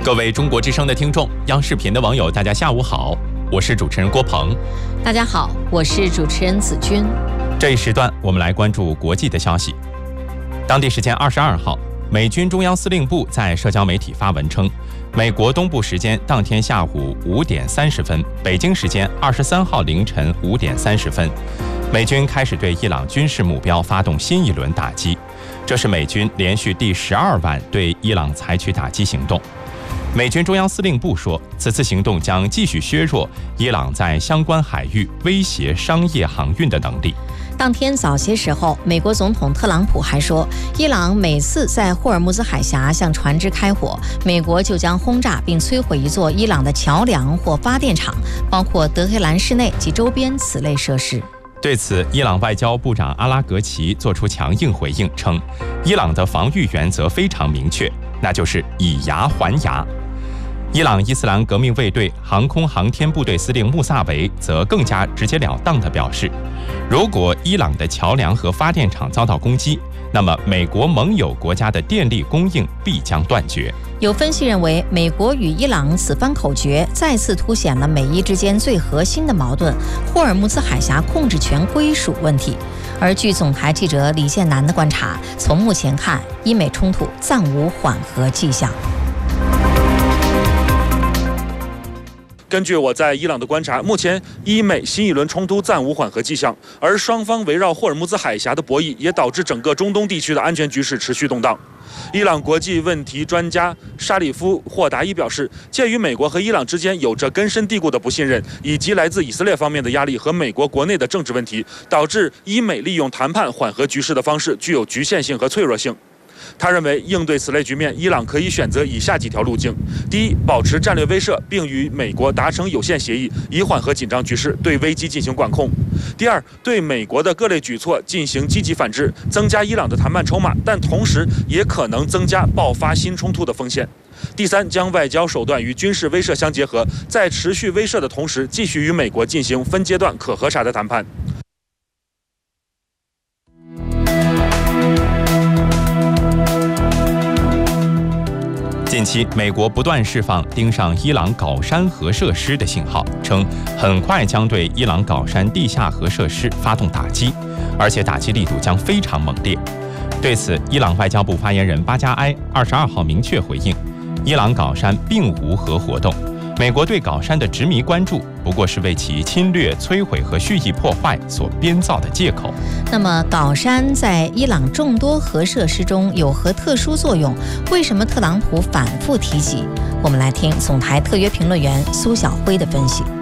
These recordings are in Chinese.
各位中国之声的听众，央视频的网友，大家下午好，我是主持人郭鹏。 大家好，我是主持人子君。 这一时段我们来关注国际的消息。当地时间22号，美军中央司令部在社交媒体发文称，美国东部时间当天下午5点30分，北京时间23号凌晨5点30分，美军开始对伊朗军事目标发动新一轮打击，这是美军连续第12晚对伊朗采取打击行动。美军中央司令部说，此次行动将继续削弱伊朗在相关海域威胁商业航运的能力。 当天早些时候，美国总统特朗普还说，伊朗每次在霍尔木兹海峡向船只开火，美国就将轰炸并摧毁一座伊朗的桥梁或发电厂，包括德黑兰市内及周边此类设施。 对此，伊朗外交部长阿拉格齐作出强硬回应，称伊朗的防御原则非常明确，那就是以牙还牙。伊朗伊斯兰革命卫队航空航天部队司令穆萨维则更加直截了当地表示，如果伊朗的桥梁和发电厂遭到攻击，那么美国盟友国家的电力供应必将断绝。 有分析认为，美国与伊朗此番口诀再次凸显了美伊之间最核心的矛盾——霍尔木兹海峡控制权归属问题。而据总台记者李建南的观察，从目前看，伊美冲突暂无缓和迹象。 根据我在伊朗的观察，目前伊美新一轮冲突暂无缓和迹象，而双方围绕霍尔木兹海峡的博弈也导致整个中东地区的安全局势持续动荡。伊朗国际问题专家沙里夫·霍达伊表示，鉴于美国和伊朗之间有着根深蒂固的不信任，以及来自以色列方面的压力和美国国内的政治问题，导致伊美利用谈判缓和局势的方式具有局限性和脆弱性。他认为，应对此类局面，伊朗可以选择以下几条路径：第一，保持战略威慑，并与美国达成有限协议，以缓和紧张局势，对危机进行管控；第二，对美国的各类举措进行积极反制，增加伊朗的谈判筹码，但同时也可能增加爆发新冲突的风险；第三，将外交手段与军事威慑相结合，在持续威慑的同时，继续与美国进行分阶段可核查的谈判。 近期，美国不断释放盯上伊朗皋山核设施的信号，称很快将对伊朗皋山地下核设施发动打击，而且打击力度将非常猛烈。对此，伊朗外交部发言人巴加埃22号明确回应，伊朗皋山并无核活动，美国对皋山的执迷关注不过是为其侵略、摧毁和蓄意破坏所编造的借口。 那么，皋山在伊朗众多核设施中有何特殊作用？为什么特朗普反复提及？我们来听总台特约评论员苏晓辉的分析。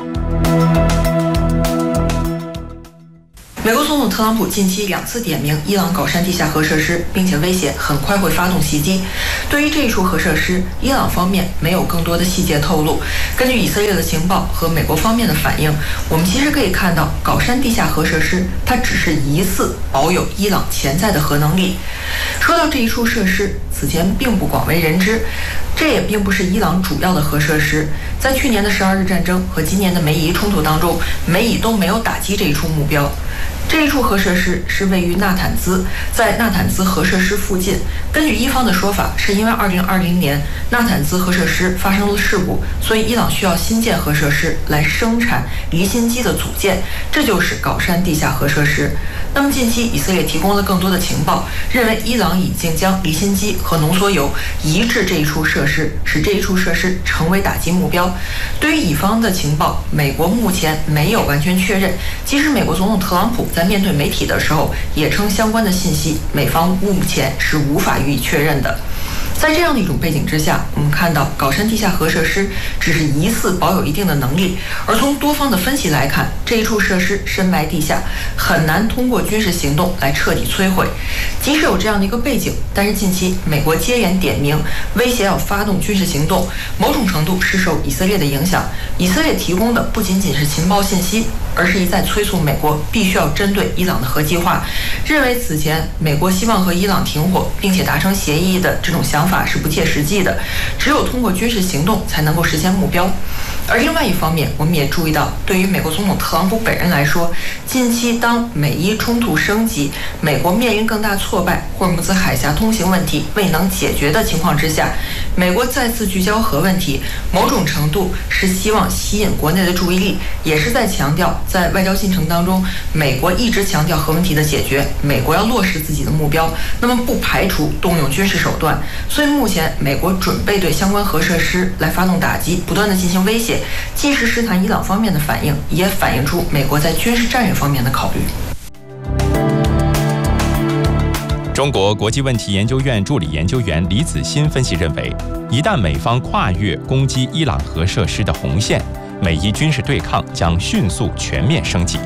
美国总统特朗普近期2次点名伊朗皋山地下核设施，并且威胁很快会发动袭击。对于这一处核设施，伊朗方面没有更多的细节透露。根据以色列的情报和美国方面的反应，我们其实可以看到，皋山地下核设施它只是疑似保有伊朗潜在的核能力。说到这一处设施，此前并不广为人知，这也并不是伊朗主要的核设施。在去年的12日战争和今年的美以冲突当中，美以都没有打击这一处目标。这一处核设施是位于纳坦兹，在纳坦兹核设施附近。根据伊方的说法，是因为2020年纳坦兹核设施发生了事故，所以伊朗需要新建核设施来生产离心机的组件，这就是皋山地下核设施。那么近期以色列提供了更多的情报，认为伊朗已经将离心机和浓缩铀移至这一处设施，使这一处设施成为打击目标。对于以方的情报，美国目前没有完全确认，即使美国总统特朗普在面对媒体的时候也称相关的信息美方目前是无法予以确认的。在这样的一种背景之下，我们看到皋山地下核设施只是疑似保有一定的能力，而从多方的分析来看，这一处设施深埋地下，很难通过军事行动来彻底摧毁。即使有这样的一个背景，但是近期美国接连点名威胁要发动军事行动，某种程度是受以色列的影响。以色列提供的不仅仅是情报信息，而是一再催促美国必须要针对伊朗的核计划，认为此前美国希望和伊朗停火并且达成协议的这种想法是不切实际的，只有通过军事行动才能够实现目标。而另外一方面，我们也注意到，对于美国总统特朗普本人来说，近期当美伊冲突升级，美国面临更大挫败，霍尔木兹海峡通行问题未能解决的情况之下， 美国再次聚焦核问题，某种程度是希望吸引国内的注意力，也是在强调在外交进程当中，美国一直强调核问题的解决，美国要落实自己的目标，那么不排除动用军事手段。所以目前美国准备对相关核设施来发动打击，不断的进行威胁，既是试探伊朗方面的反应，也反映出美国在军事战略方面的考虑。 中国国际问题研究院助理研究员李子欣分析认为，一旦美方跨越攻击伊朗核设施的红线，美伊军事对抗将迅速全面升级。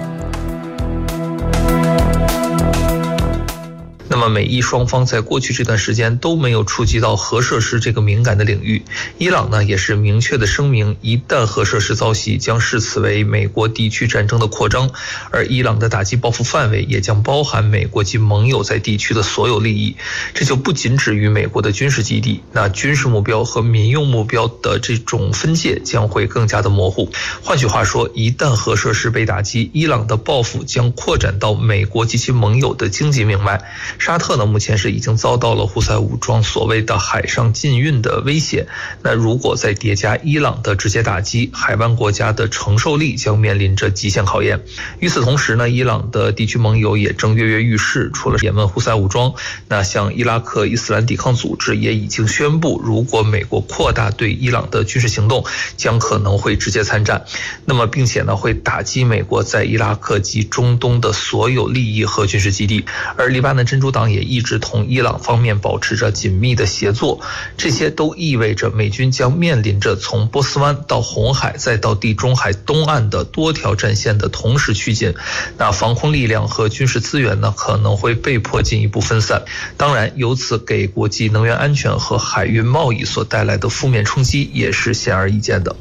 那么美伊双方在过去这段时间都没有触及到核设施这个敏感的领域。伊朗呢也是明确的声明，一旦核设施遭袭，将视此为美国地区战争的扩张，而伊朗的打击报复范围也将包含美国及盟友在地区的所有利益。这就不仅止于美国的军事基地，那军事目标和民用目标的这种分界将会更加的模糊。换句话说，一旦核设施被打击，伊朗的报复将扩展到美国及其盟友的经济命脉。沙特呢，目前是已经遭到了胡塞武装所谓的海上禁运的威胁。那如果再叠加伊朗的直接打击，海湾国家的承受力将面临着极限考验。与此同时呢，伊朗的地区盟友也正跃跃欲试，除了也门胡塞武装，那像伊拉克伊斯兰抵抗组织也已经宣布，如果美国扩大对伊朗的军事行动，将可能会直接参战。那么并且呢，会打击美国在伊拉克及中东的所有利益和军事基地。而黎巴嫩真主党也一直同伊朗方面保持着紧密的协作，这些都意味着美军将面临着从波斯湾到红海再到地中海东岸的多条战线的同时趋近。那防空力量和军事资源呢，可能会被迫进一步分散。当然，由此给国际能源安全和海运贸易所带来的负面冲击也是显而易见的。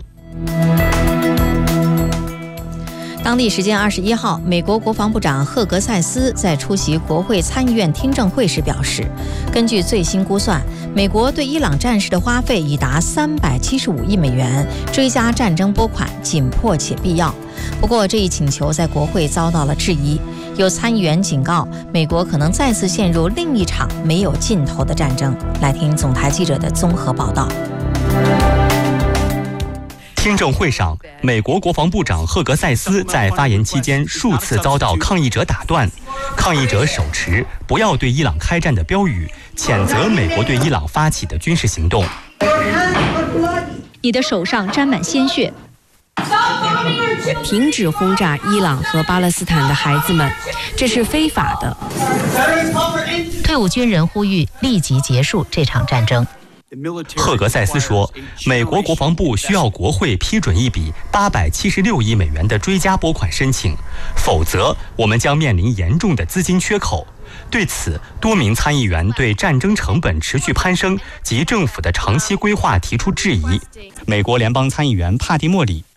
当地时间21号，美国国防部长赫格塞斯在出席国会参议院听证会时表示，根据最新估算，美国对伊朗战事的花费已达375亿美元，追加战争拨款紧迫且必要。不过，这一请求在国会遭到了质疑，有参议员警告，美国可能再次陷入另一场没有尽头的战争。来听总台记者的综合报道。 听证会上，美国国防部长赫格塞斯在发言期间数次遭到抗议者打断，抗议者手持“不要对伊朗开战”的标语，谴责美国对伊朗发起的军事行动。 你的手上沾满鲜血。 停止轰炸伊朗和巴勒斯坦的孩子们，这是非法的。 退伍军人呼吁立即结束这场战争。 赫格塞斯说，美国国防部需要国会批准一笔876亿美元的追加拨款申请，否则我们将面临严重的资金缺口。对此，多名参议员对战争成本持续攀升及政府的长期规划提出质疑。美国联邦参议员帕蒂莫里